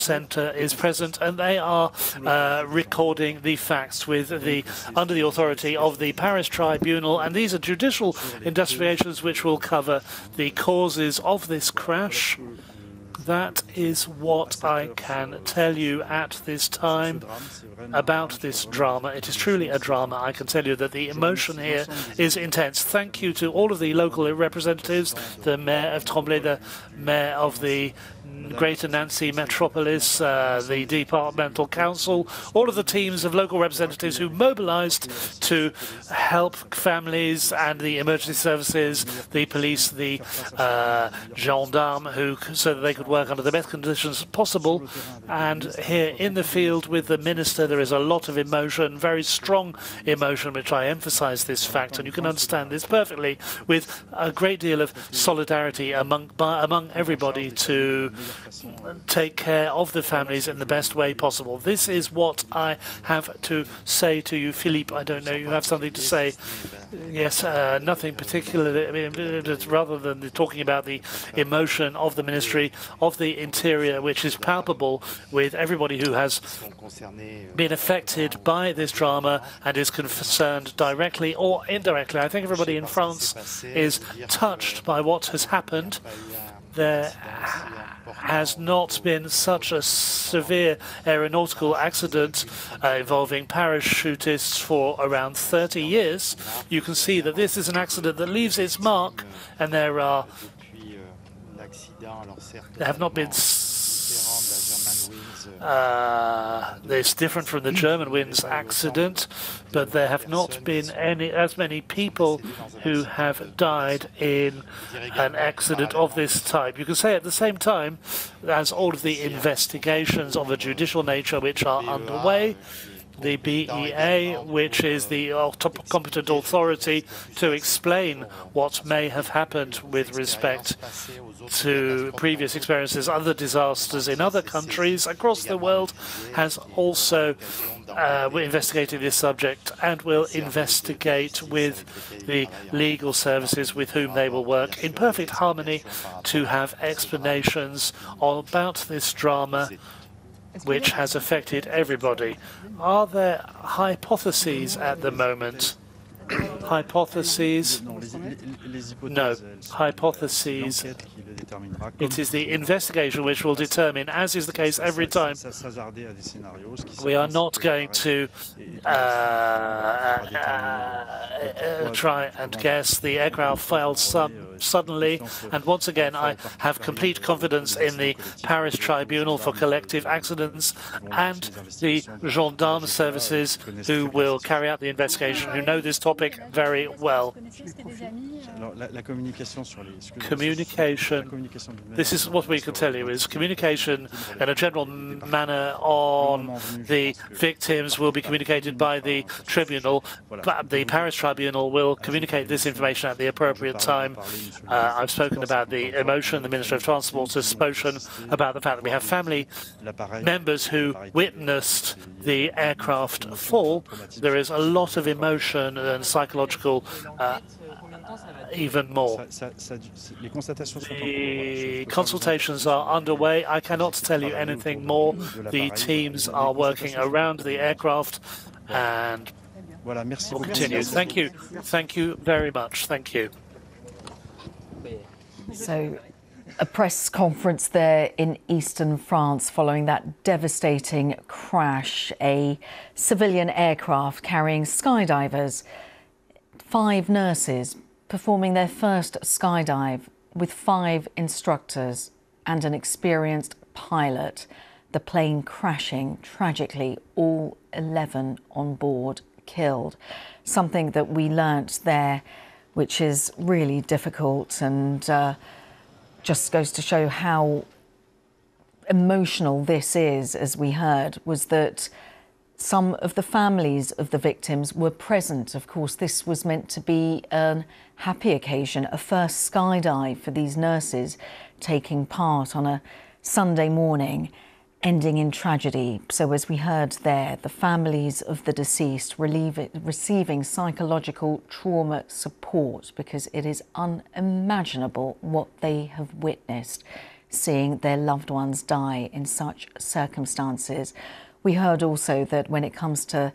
Centre is present, and they are recording the facts under the authority of the Paris Tribunal, and these are judicial investigations which will cover the causes of this crash. That is what I can tell you at this time about this drama. It is truly a drama. I can tell you that the emotion here is intense. Thank you to all of the local representatives, the Mayor of Tremblay, the Mayor of the Greater Nancy Metropolis, the Departmental Council, all of the teams of local representatives who mobilized to help families and the emergency services, the police, the gendarmes, so that they could work under the best conditions possible. And here in the field with the minister, there is a lot of emotion, very strong emotion, which I emphasize this fact, and you can understand this perfectly, with a great deal of solidarity among everybody to take care of the families in the best way possible. This is what I have to say to you. Philippe, I don't know, you have something to say? Yes, nothing particular. I mean, rather than talking about the emotion of the Ministry of the Interior, which is palpable with everybody who has been affected by this drama and is concerned directly or indirectly. I think everybody in France is touched by what has happened. There has not been such a severe aeronautical accident involving parachutists for around 30 years. You can see that this is an accident that leaves its mark, and there have not been it's different from the Germanwings accident, but there have not been as many people who have died in an accident of this type. You can say at the same time as all of the investigations of a judicial nature which are underway, the BEA, which is the competent authority to explain what may have happened with respect to previous experiences, other disasters in other countries across the world, has also investigated this subject and will investigate with the legal services with whom they will work in perfect harmony to have explanations about this drama which has affected everybody. Are there hypotheses at the moment? Hypotheses? No. Hypotheses. It is the investigation which will determine, as is the case every time. We are not going to try and guess. The aircraft fell suddenly, and once again I have complete confidence in the Paris Tribunal for Collective Accidents and the gendarme services who will carry out the investigation, who know this topic very well. Communication. This is what we can tell you, is communication in a general manner on the victims will be communicated by the tribunal. But the Paris Tribunal will communicate this information at the appropriate time. I've spoken about the emotion. The Minister of Transport has spoken about the fact that we have family members who witnessed the aircraft fall. There is a lot of emotion and psychological even more. The consultations are underway. I cannot tell you anything more. The teams are working around the aircraft and will continue. Thank you. Thank you very much. Thank you. So, a press conference there in eastern France following that devastating crash. A civilian aircraft carrying skydivers, 5 nurses performing their first skydive with 5 instructors and an experienced pilot. The plane crashing, tragically, all 11 on board killed. Something that we learnt there, which is really difficult and just goes to show how emotional this is, as we heard, was that some of the families of the victims were present. Of course, this was meant to be a happy occasion, a first skydive for these nurses taking part on a Sunday morning, ending in tragedy. So as we heard there, the families of the deceased receiving psychological trauma support, because it is unimaginable what they have witnessed. seeing their loved ones die in such circumstances. We heard also that when it comes to